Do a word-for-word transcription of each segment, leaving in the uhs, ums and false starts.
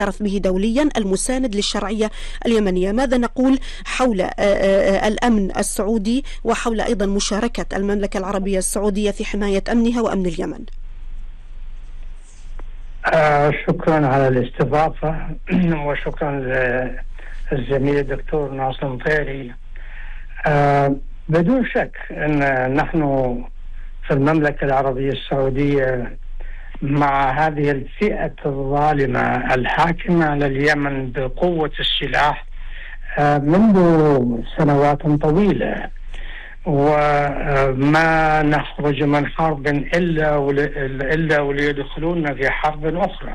المعترف به دوليا المساند للشرعية اليمنية. ماذا نقول حول الأمن السعودي وحول أيضا مشاركة المملكة العربية السعودية في حماية أمنها وأمن اليمن؟ آه شكرا على الاستضافة وشكرا للزميل الدكتور ناصر المطيري. آه بدون شك أن نحن في المملكة العربية السعودية مع هذه الفئة الظالمة الحاكمة على اليمن بقوة السلاح آه منذ سنوات طويلة، وما نخرج من حرب إلا إلا وليدخلون في حرب أخرى.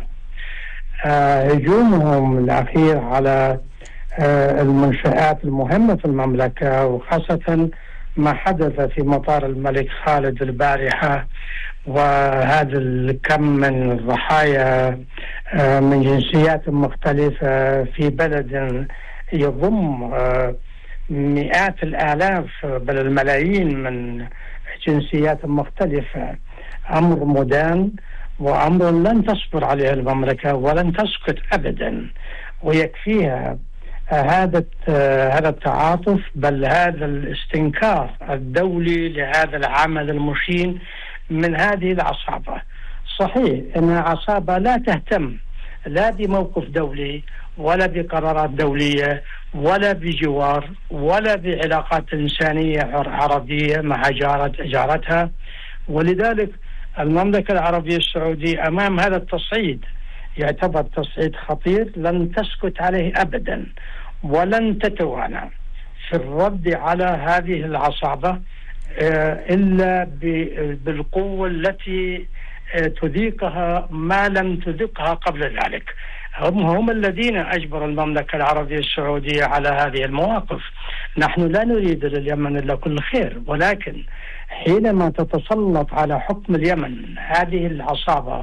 آه هجومهم الأخير على آه المنشآت المهمة في المملكة، وخاصة ما حدث في مطار الملك خالد البارحة، وهذا الكم من الضحايا آه من جنسيات مختلفة في بلد يضم آه مئات الآلاف بل الملايين من جنسيات مختلفة، أمر مدان وأمر لن تصبر عليه المملكة ولن تسكت أبدا، ويكفيها هذا هذا التعاطف بل هذا الاستنكار الدولي لهذا العمل المشين من هذه العصابة. صحيح أن عصابة لا تهتم لا بموقف دولي ولا بقرارات دولية ولا بجوار ولا بعلاقات إنسانية عربية مع جارة جارتها، ولذلك المملكة العربية السعودية أمام هذا التصعيد يعتبر تصعيد خطير لن تسكت عليه أبدا، ولن تتوانى في الرد على هذه العصابة إلا بالقوة التي تذيقها ما لم تذيقها قبل ذلك. هم هم الذين أجبروا المملكة العربية السعودية على هذه المواقف. نحن لا نريد لليمن إلا كل خير، ولكن حينما تتسلط على حكم اليمن هذه العصابة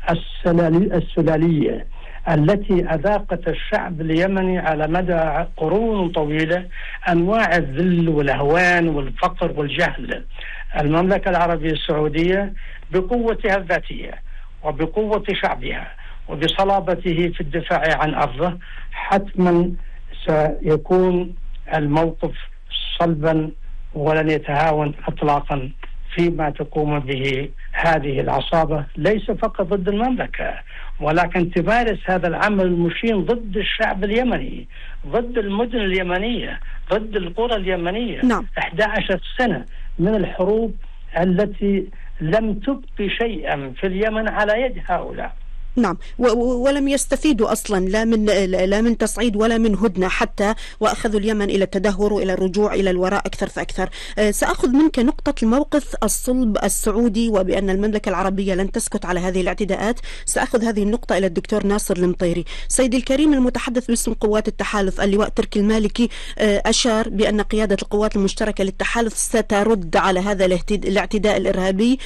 السلالية التي أذاقت الشعب اليمني على مدى قرون طويلة أنواع الذل والهوان والفقر والجهل، المملكة العربية السعودية بقوتها الذاتية وبقوة شعبها وبصلابته في الدفاع عن أرضه حتما سيكون الموقف صلبا ولن يتهاون إطلاقا فيما تقوم به هذه العصابة، ليس فقط ضد المملكة ولكن تمارس هذا العمل المشين ضد الشعب اليمني، ضد المدن اليمنية، ضد القرى اليمنية. نعم. أحد عشر سنة من الحروب التي لم تبقي شيئا في اليمن على يد هؤلاء. نعم، ولم يستفيدوا أصلا لا من لا من تصعيد ولا من هدنة حتى، وأخذوا اليمن إلى التدهور وإلى الرجوع إلى الوراء أكثر فأكثر. سأخذ منك نقطة الموقف الصلب السعودي وبأن المملكة العربية لن تسكت على هذه الاعتداءات. سأخذ هذه النقطة إلى الدكتور ناصر المطيري. سيدي الكريم، المتحدث باسم قوات التحالف اللواء تركي المالكي أشار بأن قيادة القوات المشتركة للتحالف سترد على هذا الاعتداء الإرهابي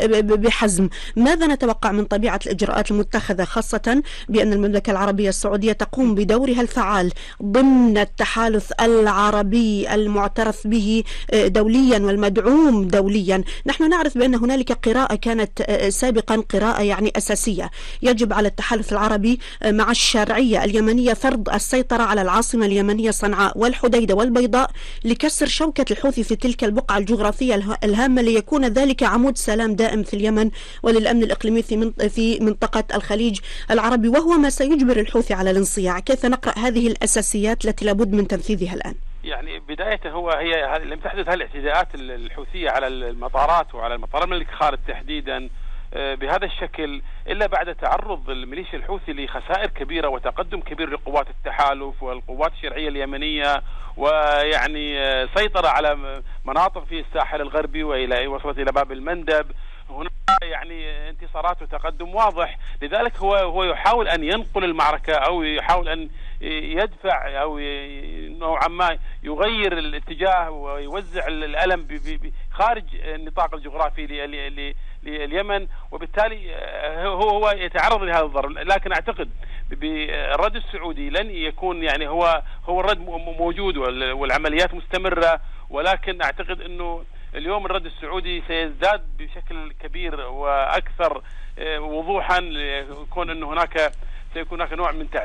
بحزم. ماذا نتوقع من طبيعة الإجراءات المتخذة، خاصة بأن المملكة العربية السعودية تقوم بدورها الفعال ضمن التحالف العربي المعترف به دوليا والمدعوم دوليا؟ نحن نعرف بأن هنالك قراءة كانت سابقا قراءة يعني أساسية، يجب على التحالف العربي مع الشرعية اليمنية فرض السيطرة على العاصمة اليمنية صنعاء والحديدة والبيضاء لكسر شوكة الحوثي في تلك البقعة الجغرافية الهامة، ليكون ذلك عمود سلام دائم في اليمن وللأمن الإقليمي في منطقة الخليج العربي، وهو ما سيجبر الحوثي على الانصياع. كيف نقرأ هذه الأساسيات التي لابد من تنفيذها الآن؟ يعني بداية هو هي لم تحدث هالاعتداءات الحوثية على المطارات وعلى المطار الملك خالد تحديدا بهذا الشكل إلا بعد تعرض الميليشيا الحوثي لخسائر كبيرة وتقدم كبير لقوات التحالف والقوات الشرعية اليمنية، ويعني سيطرة على مناطق في الساحل الغربي وإلى وصلت إلى باب المندب. هنا يعني انتصارات وتقدم واضح، لذلك هو هو يحاول أن ينقل المعركة أو يحاول أن يدفع أو نوعا ما يغير الاتجاه ويوزع الألم خارج النطاق الجغرافي لليمن، وبالتالي هو هو يتعرض لهذا الضرر. لكن أعتقد بالرد السعودي لن يكون يعني هو هو الرد موجود والعمليات مستمرة، ولكن أعتقد أنه اليوم الرد السعودي سيزداد بشكل كبير وأكثر وضوحا، يكون أن هناك سيكون هناك نوع من